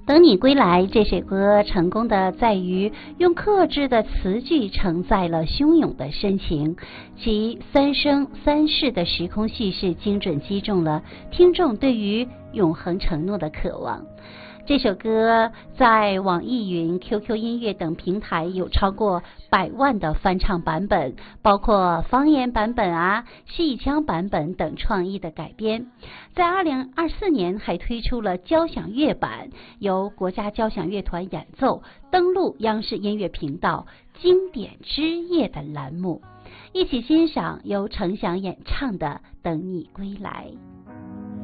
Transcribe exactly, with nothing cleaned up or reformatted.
等你归来这首歌成功的在于用克制的词句承载了汹涌的深情，其三生三世的时空叙事精准击中了听众对于永恒承诺的渴望。这首歌在网易云、Q Q 音乐等平台有超过百万的翻唱版本，包括方言版本啊、戏腔版本等创意的改编。在二零二四年还推出了交响乐版，由国家交响乐团演奏，登陆央视音乐频道经典之夜的栏目。一起欣赏由程响演唱的《等你归来》。